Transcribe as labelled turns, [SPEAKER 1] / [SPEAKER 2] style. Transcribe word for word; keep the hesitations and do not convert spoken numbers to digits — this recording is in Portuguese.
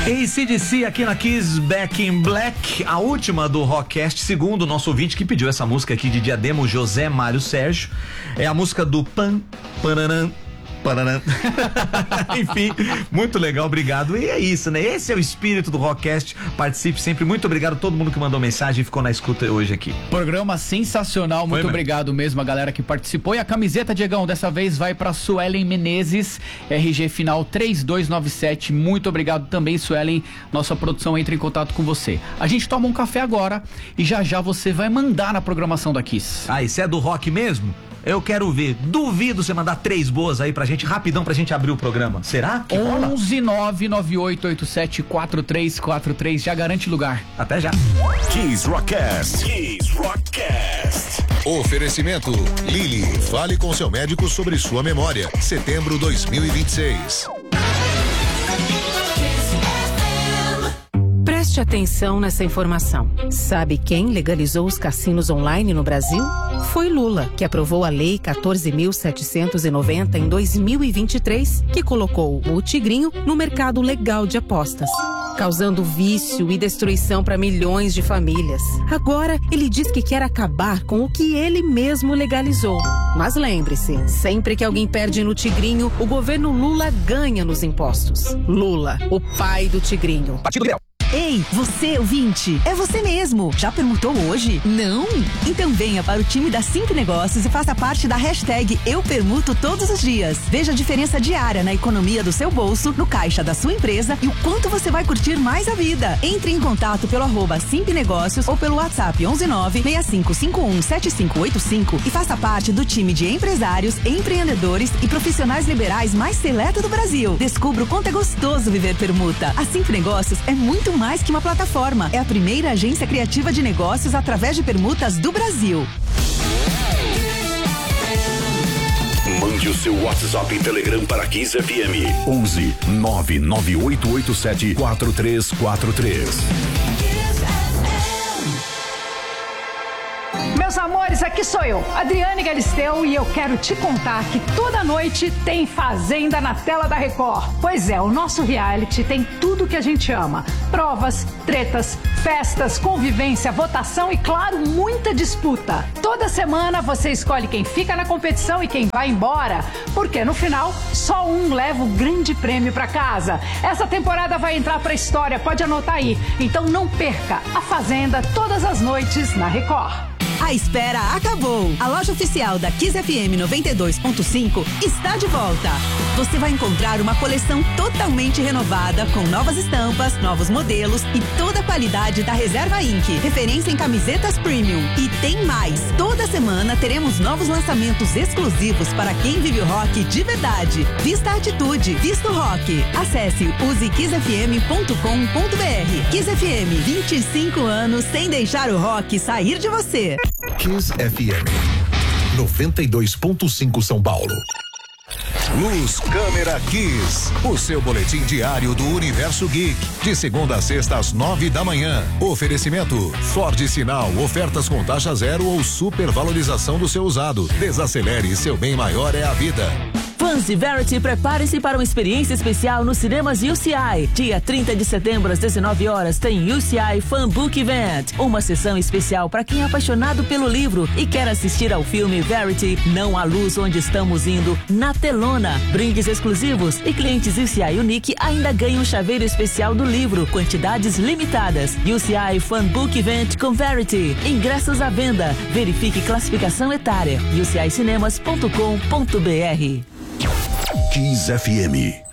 [SPEAKER 1] A C D C aqui na Kiss Back in Black, a última do Rockcast, segundo o nosso ouvinte que pediu essa música aqui de Diadema, José Mário Sérgio. É a música do Pan, Pananã, Pananã. Enfim, muito legal, obrigado. E é isso, né? Esse é o espírito do Rockcast. Participe sempre. Muito obrigado a todo mundo que mandou mensagem e ficou na escuta hoje aqui.
[SPEAKER 2] Programa sensacional. Muito Foi, obrigado mesmo. mesmo a galera que participou. E a camiseta, Diegão, dessa vez vai pra Suelen Menezes, R G final três dois nove sete. Muito obrigado também, Suelen. Nossa produção entra em contato com você. A gente toma um café agora e já já você vai mandar na programação da Kiss.
[SPEAKER 1] Ah, isso é do rock mesmo? Eu quero ver. Duvido você mandar três boas aí pra gente, rapidão, pra gente abrir o programa. Será?
[SPEAKER 2] onze nove nove oito oito sete quatro três quatro três. Já garante lugar.
[SPEAKER 1] Até já.
[SPEAKER 3] Kiss Rockcast. Kiss Rockcast. Oferecimento Lili. Fale com seu médico sobre sua memória. Setembro dois mil e vinte e seis.
[SPEAKER 4] Preste atenção nessa informação. Sabe quem legalizou os cassinos online no Brasil? Foi Lula, que aprovou a Lei quatorze mil setecentos e noventa em dois mil e vinte e três, que colocou o Tigrinho no mercado legal de apostas, causando vício e destruição para milhões de famílias. Agora, ele diz que quer acabar com o que ele mesmo legalizou. Mas lembre-se, sempre que alguém perde no Tigrinho, o governo Lula ganha nos impostos. Lula, o pai do Tigrinho.
[SPEAKER 1] Partido Liberal.
[SPEAKER 5] Ei, você ouvinte, é você mesmo. Já permutou hoje? Não? Então venha para o time da Simp Negócios e faça parte da hashtag Eu Permuto todos os dias. Veja a diferença diária na economia do seu bolso, no caixa da sua empresa e o quanto você vai curtir mais a vida. Entre em contato pelo arroba Simp Negócios ou pelo WhatsApp onze nove seis cinco cinco um sete cinco oito cinco e faça parte do time de empresários, empreendedores e profissionais liberais mais seleto do Brasil. Descubra o quanto é gostoso viver permuta. A Simp Negócios é muito mais mais que uma plataforma. É a primeira agência criativa de negócios através de permutas do Brasil.
[SPEAKER 3] Mande o seu WhatsApp e Telegram para Kiss F M. onze nove nove oito oito sete quatro três quatro três.
[SPEAKER 6] Meus amores, aqui sou eu, Adriane Galisteu, e eu quero te contar que toda noite tem Fazenda na tela da Record. Pois é, o nosso reality tem tudo que a gente ama. Provas, tretas, festas, convivência, votação e, claro, muita disputa. Toda semana você escolhe quem fica na competição e quem vai embora, porque no final só um leva o grande prêmio pra casa. Essa temporada vai entrar pra história, pode anotar aí. Então não perca a Fazenda todas as noites na Record.
[SPEAKER 5] A espera acabou. A loja oficial da Kiss F M noventa e dois ponto cinco está de volta. Você vai encontrar uma coleção totalmente renovada, com novas estampas, novos modelos e toda a qualidade da Reserva Inc, referência em camisetas premium. E tem mais. Toda semana teremos novos lançamentos exclusivos para quem vive o rock de verdade. Vista a atitude, vista o rock. Acesse use kiss f m ponto com ponto b r. Kiss F M, vinte e cinco anos sem deixar o rock sair de você.
[SPEAKER 3] Kiss F M noventa e dois ponto cinco São Paulo. Luz, câmera, Kiss. O seu boletim diário do Universo Geek. De segunda a sexta às nove da manhã. Oferecimento Ford Sinal, ofertas com taxa zero ou supervalorização do seu usado. Desacelere, seu bem maior é a vida.
[SPEAKER 7] Fãs de Verity, prepare-se para uma experiência especial nos cinemas U C I. Dia trinta de setembro, às dezenove horas, tem U C I Fan Book Event. Uma sessão especial para quem é apaixonado pelo livro e quer assistir ao filme Verity, Não há Luz Onde Estamos Indo, na telona. Brindes exclusivos e clientes U C I Unique ainda ganham um chaveiro especial do livro, quantidades limitadas. U C I Fan Book Event com Verity. Ingressos à venda. Verifique classificação etária. u c i cinemas ponto com ponto b r.
[SPEAKER 3] Kiss F M.